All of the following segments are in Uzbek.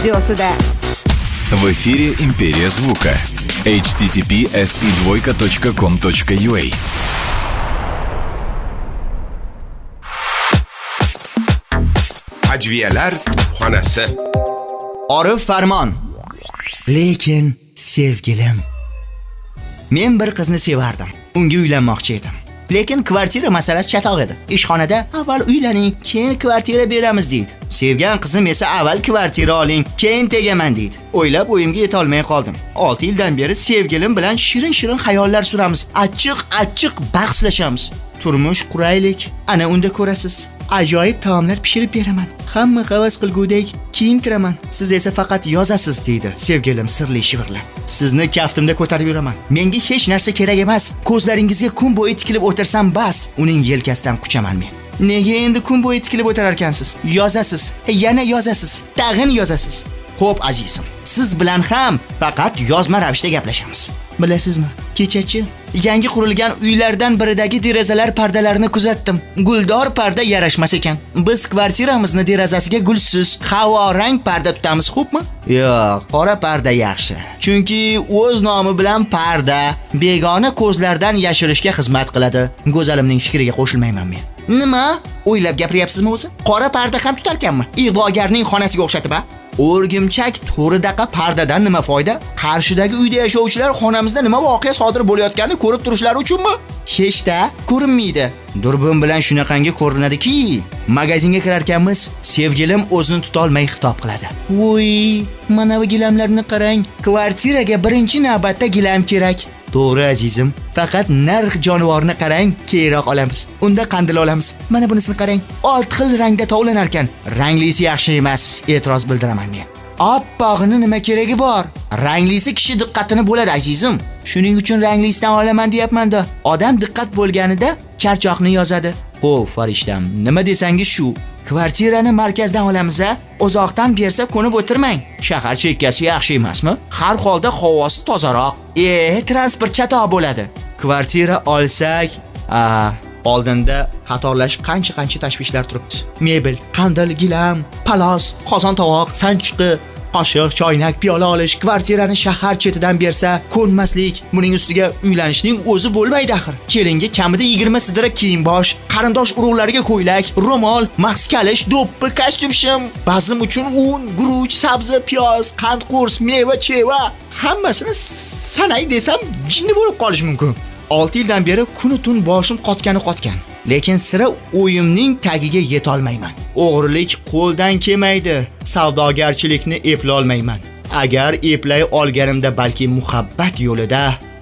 radiosida. В эфире «Империя звука». https://com.ua. Ajviyalar xonasi. Orif Farmon. Lekin sevgilim. Men bir qizni sevardim. Unga uylanmoqchi edim. Lekin kvartira masalasi chatoq edi. Ishxonada avval uylaning, keyin kvartira beramiz deydi. Sevgan qizim esa avval kvartira oling, keyin tegaman deydi. O'ylab o'yimga yeta olmay qoldim. 6 yildan beri sevgilim bilan shirin-shirin xayollar suramiz. Achchiq bahslashamiz. Turmush quraylik. Ana unda ko'rasiz. Ajoyib taomlar pishirib beraman. Hamma havas qilgudek kiyintiraman. Siz esa faqat yozasiz deydi sevgilim sirli shivirlab. Sizni kaftimda ko'tarib yuraman. Menga hech narsa kerak emas. Ko'zlaringizga kun bo'yi tikilib o'tirsam bas. Uning yelkasidan quchaman men. Nega endi kun bo'yi tikilib o'tirar ekansiz? Yozasiz, yana yozasiz, tag'in yozasiz. Xo'p azizim, siz bilan ham faqat yozma ravishda gaplashamiz. Bilasizmi, kechachi yangi qurilgan uylardan biridagi derazalar pardalarini kuzatdim. Guldor parda yarashmas ekan. Biz kvartiramizni derazasiga gulsiz, havorang parda tutamiz, xo'pmi? Yo'q, qora parda yaxshi. Chunki o'z nomi bilan parda begona ko'zlardan yashirishga xizmat qiladi. Go'zalimning fikriga qo'shilmayman men. Nima? O'ylab gapiryapsizmi o'zi? Qora parda ham tutarkanmi? Ig'vogarning xonasiga o'xshatib-a? O'rgimchak to'ridaqa pardadan nima foyda? Qarshidagi uyda yashovchilar xonamizda nima voqea sodir bo'layotganini ko'rib turishlari uchunmi? Hech-da ko'rinmaydi. Durbin bilan shunaqangi ko'rinadiki, magazinga kirarkanmiz, sevgilim o'zini tuta olmay xitob qiladi. "Voy, mana bu gilamlarni qarang. Kvartiraga birinchi navbatda gilam kerak." To'g'ri azizim, faqat narx jonivorni qarang, keyinroq olamiz. Unda qandil olamiz. Mana bunisini qarang. 6 xil rangda tovlanar ekan. Ranglisi yaxshi emas, e'tiroz bildiraman men. Oppog'ini nima keragi bor? Ranglisi kishi diqqatini bo'ladi azizim. Shuning uchun ranglisidan olaman deyapman-da. Odam diqqat bo'lganida charchoqni yozadi. Xo'p, farishtam, nima desangiz shu. Kvartirani markazdan olamiz-a? Uzoqdan bersa ko'nib o'tirmang. Shahar chekkasi yaxshi emasmi? Har holda havosi tozaroq. Transport chatoq bo'ladi. Kvartira olsak, oldinda qatorlashib qancha tashvishlar turibdi. Mebel, qandil, gilam, palos, qozon tovoq, sanchiqi, qoshiq, choynak, piyola olish, kvartirani shahar chetidan bersa ko'nmaslik, buning ustiga uylanishning o'zi bo'lmaydi axir. Kelinga kamida 20 sidira kiyim-bosh, qarindosh urug'larga ko'ylak, ro'mol, maxsi kalish, do'ppi, kostyum shim, bazm uchun un, guruch, sabzi, piyoz, qand qurs, meva-cheva, hammasini sanay desam jinni bo'lib qolish mumkin. 6 yildan beri kuni-tun boshim qotgan. Lekin sira o'yimning tagiga yeta olmayman. O'g'rilik qo'ldan kelmaydi. Savdogarchilikni eplay olmayman. Agar eplay olganimda balki muhabbat yo'lida,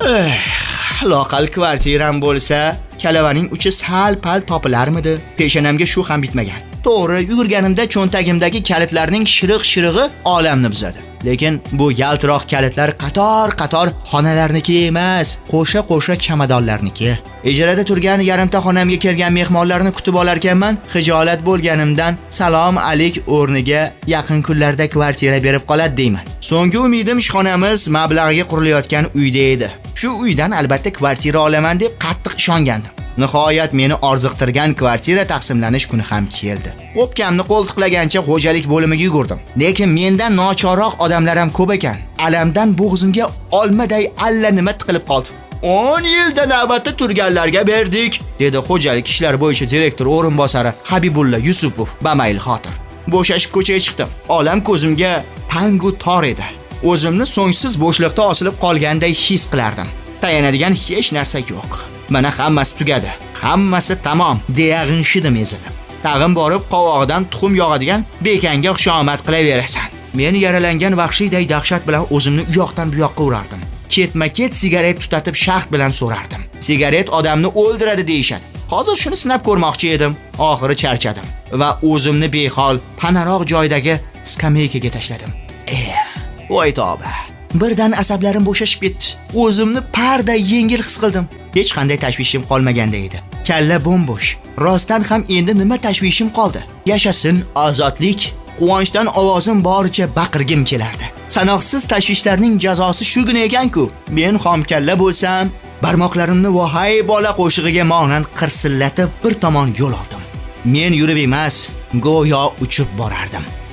loqal kvartiram bo'lsa, kalavaning uchi sal-pal topilarmidi? Peshanamga shu ham bitmagan. To'g'ri, yugurganimda cho'ntagimdagi kalitlarning shiriq-shirig'i olamni buzadi. Lekin bu yaltiroq kalitlar qator xonalarniki emas, qo'sha chamadonlarniki. Ijarada turgan yarimta xonamga kelgan mehmonlarni kutib olar ekanman. Xijolat bo'lganimdan salom alik o'rniga yaqin kunlarda kvartira berib qoladi deyman. So'nggi umidim ishxonamiz mablag'iga qurilayotgan uyda edi. Shu uydan albatta kvartira olaman deb qattiq ishongandim. Nihoyat meni orziqtirgan kvartira taqsimlanish kuni ham keldi. O'pkamni qo'ltiqlagancha xo'jalik bo'limiga yugurdim. Lekin mendan nochorroq odamlar ham ko'p ekan. Alamdan bo'g'zimga olmaday allanima tiqilib qoldi. 10 yilda navbatda turganlarga berdik, dedi xo'jalik ishlari bo'yicha direktor o'rinbosari Habibulla Yusupov bamayli xotir. Bo'shashib ko'chaga chiqdim. Olam ko'zimga tangu tor edi. O'zimni so'ngsiz bo'shliqda osilib qolganday his qilardim. Tayanadigan hech narsa yo'q. Mana hammasi tugadi. Hammasi tamom, deya g'inshidim ezilib. Tag'in borib qovog'idan tuxum yog'adigan bekanga xushomad qilaverasan. Men yaralangan vahshiyday dahshat bilan o'zimni u yoqdan bu yoqqa urardim. Ketma-ket sigaret tutatib shaxt bilan so'rardim. Sigaret odamni o'ldiradi deyshadi. Hozir shuni sinab ko'rmoqchi edim. Oxiri charchadim va o'zimni behol, panaroq joydagi skameykaga tashladim. Voy tavba. Birdan asablarim bo'shashib ketdi. O'zimni parda yengil his qildim. Hech qanday tashvishim qolmaganda edi. Kalla bo'mbo'sh. Rostdan ham endi nima tashvishim qoldi? Yashasin ozodlik. Quvonchdan ovozim boricha baqirgim kelardi. Sanoqsiz tashvishlarning jazosi shugina ekan-ku. Men xomkalla bo'lsam, barmoqlarimni vohay bola qo'shig'iga monand qirsillatib bir tomon yo'l oldim. Men yurib emas, go'yo uchib borardim.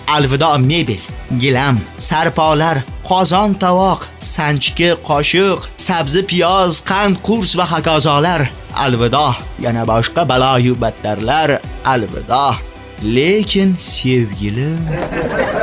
alvido mebel, gilam, sarpolar, qozon tovoq, sanchki, qoshiq, sabzi, piyoz, qand, qurs va hokazolar. Alvido, yana boshqa balo-yu battarlar. Alvido. Lekin sevgilim